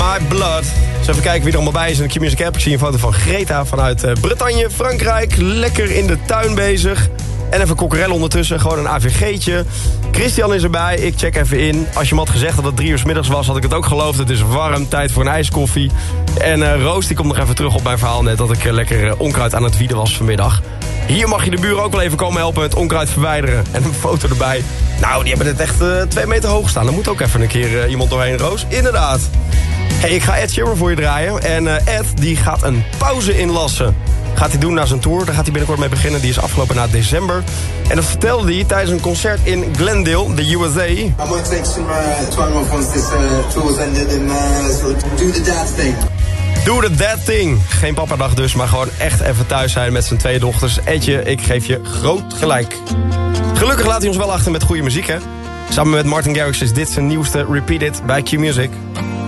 My Blood. Dus even kijken wie er allemaal bij is in de Q-Music app. Ik zie een foto van Greta vanuit Bretagne, Frankrijk. Lekker in de tuin bezig. En even kokkerel ondertussen, gewoon een AVG'tje. Christian is erbij, ik check even in. Als je me had gezegd dat het 3 uur 's middags was, had ik het ook geloofd. Het is warm, tijd voor een ijskoffie. En Roos die komt nog even terug op mijn verhaal net... dat ik lekker onkruid aan het wieden was vanmiddag. Hier mag je de buren ook wel even komen helpen met onkruid verwijderen. En een foto erbij. Nou, die hebben het echt 2 meter hoog staan. Er moet ook even een keer iemand doorheen, Roos. Inderdaad. Hey, ik ga Ed Sheeran voor je draaien. En Ed die gaat een pauze inlassen. Gaat hij doen na zijn tour. Daar gaat hij binnenkort mee beginnen. Die is afgelopen na december. En dat vertelde hij tijdens een concert in Glendale, de USA. I might take some time off once this tour is ended and do the dad thing. Do the dad thing. Geen papadag dus, maar gewoon echt even thuis zijn met zijn 2 dochters. Edje, ik geef je groot gelijk. Gelukkig laat hij ons wel achter met goede muziek, hè? Samen met Martin Garrix is dit zijn nieuwste Repeat It bij Q-Music.